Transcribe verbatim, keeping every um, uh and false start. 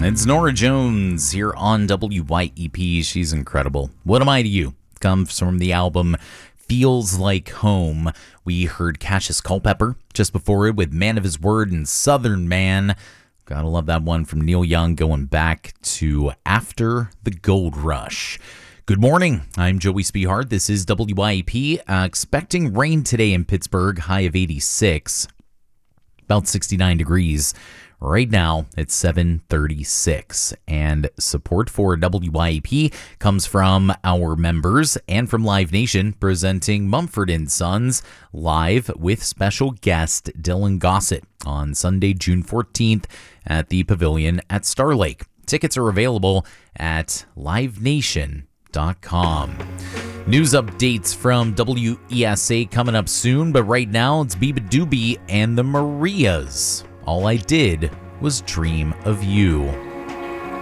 It's Norah Jones here on W Y E P. She's incredible. What Am I to You comes from the album Feels Like Home. We heard Cassius Culpepper just before it with Man of His Word and Southern Man. Gotta love that one from Neil Young going back to After the Gold Rush. Good morning. I'm Joey Spehard. This is W Y E P. Uh, expecting rain today in Pittsburgh, high of eighty-six, about sixty-nine degrees. Right now, it's seven thirty-six, and support for W Y E P comes from our members and from Live Nation, presenting Mumford and Sons live with special guest Dylan Gossett on Sunday, June fourteenth at the Pavilion at Star Lake. Tickets are available at live nation dot com. News updates from W E S A coming up soon, but right now it's Biba Doobie and the Marias. All I Did Was Dream of You.